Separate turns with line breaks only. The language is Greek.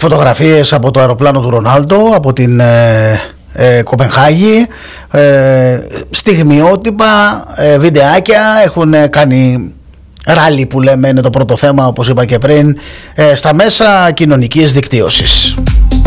φωτογραφίες από το αεροπλάνο του Ρονάλντο, από την Κοπενχάγη, στιγμιότυπα, βιντεάκια. Έχουν κάνει ράλι που λέμε, είναι το πρώτο θέμα όπως είπα και πριν, στα μέσα κοινωνικής δικτύωσης.